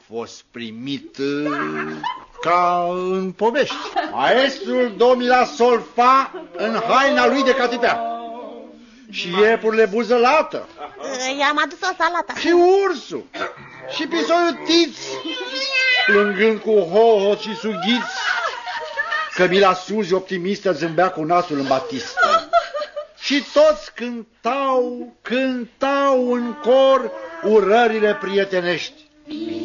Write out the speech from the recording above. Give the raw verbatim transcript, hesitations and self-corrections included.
fost primit ca în povești. Maestrul Domila Solfa în haina lui de catitea. Și iepurile buzălată. I-am adus o salată. Și ursul. Și pisoiul Tiț, plângând cu hohot și sughiți. Cămila Suzi, optimistă, zâmbea cu nasul în batistă. Și toți cântau, cântau în cor urările prietenești.